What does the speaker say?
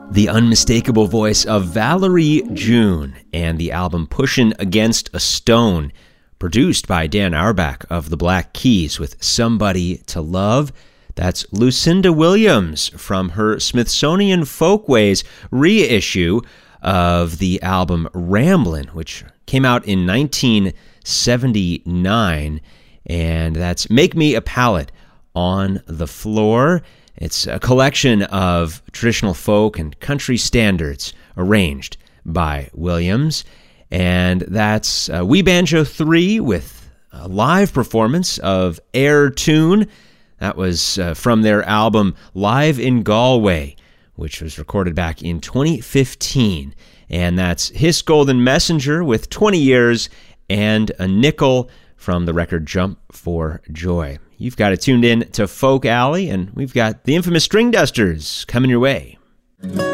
The unmistakable voice of Valerie June and the album Pushin' Against a Stone, produced by Dan Auerbach of the Black Keys with Somebody to Love. That's Lucinda Williams from her Smithsonian Folkways reissue of the album Ramblin', which came out in 1979, and that's Make Me a Pallet on the Floor. It's a collection of traditional folk and country standards arranged by Williams. And that's Wee Banjo 3 with a live performance of Air Tune. That was from their album Live in Galway, which was recorded back in 2015. And that's Hiss Golden Messenger with 20 Years and a Nickel from the record Jump for Joy. You've got it tuned in to Folk Alley, and we've got the infamous String Dusters coming your way.